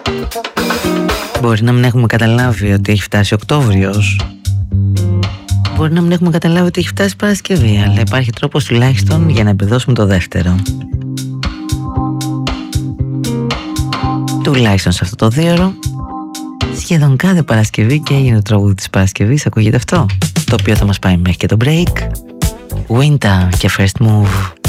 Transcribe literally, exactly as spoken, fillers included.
Μπορεί να μην έχουμε καταλάβει ότι έχει φτάσει Οκτώβριος. Μπορεί να μην έχουμε καταλάβει ότι έχει φτάσει Παρασκευή, αλλά υπάρχει τρόπος τουλάχιστον για να επιδώσουμε το δεύτερο. Τουλάχιστον σε αυτό το δίωρο, σχεδόν κάθε Παρασκευή και έγινε το τραγούδι της Παρασκευής, ακούγεται αυτό, το οποίο θα μας πάει μέχρι και το break. Winter και First Move.